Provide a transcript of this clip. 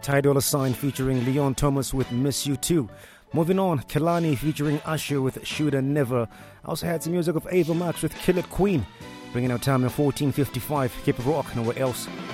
Ty Dolla $ign featuring Leon Thomas with Miss You Too. Moving on, Kehlani featuring Usher with Shoulda Never. I also had some music of Ava Max with Kill It Queen. Bringing out time in 14:55. Keep it rock, nowhere else.